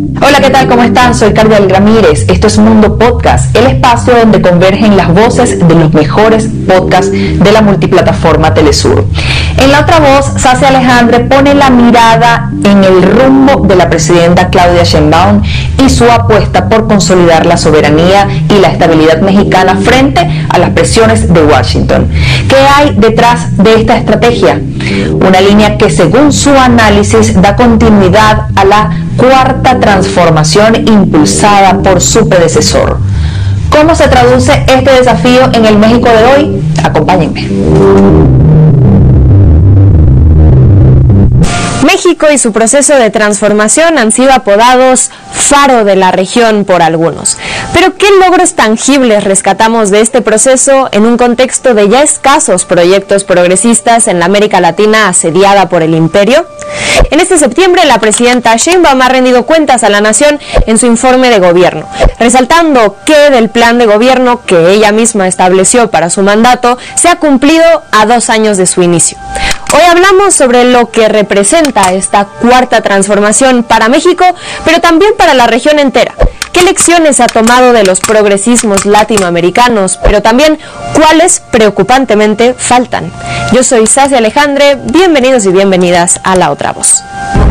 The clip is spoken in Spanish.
Hola, ¿qué tal? ¿Cómo están? Soy Cardial Ramírez. Esto es Mundo Podcast, el espacio donde convergen las voces de los mejores podcasts de la multiplataforma Telesur. En la otra voz, Sassy Alejandre pone la mirada en el rumbo de la presidenta Claudia Sheinbaum y su apuesta por consolidar la soberanía y la estabilidad mexicana frente a las presiones de Washington. ¿Qué hay detrás de esta estrategia? Una línea que, según su análisis, da continuidad a la cuarta transformación impulsada por su predecesor. ¿Cómo se traduce este desafío en el México de hoy? Acompáñenme. México y su proceso de transformación han sido apodados faro de la región por algunos. Pero ¿qué logros tangibles rescatamos de este proceso en un contexto de ya escasos proyectos progresistas en la América Latina asediada por el imperio? En este septiembre, la presidenta Sheinbaum ha rendido cuentas a la nación en su informe de gobierno, resaltando que del plan de gobierno que ella misma estableció para su mandato se ha cumplido a 2 años de su inicio. Hoy hablamos sobre lo que representa esta cuarta transformación para México, pero también para la región entera. ¿Qué lecciones se ha tomado de los progresismos latinoamericanos, pero también cuáles preocupantemente faltan? Yo soy Sassy Alejandre, bienvenidos y bienvenidas a La Otra Voz.